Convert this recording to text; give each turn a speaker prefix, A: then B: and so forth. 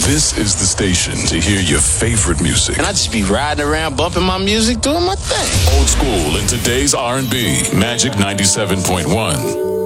A: This is the station to hear your favorite music.
B: And I just be riding around, bumping my music, doing my thing.
A: Old school in today's R&B. Magic 97.1.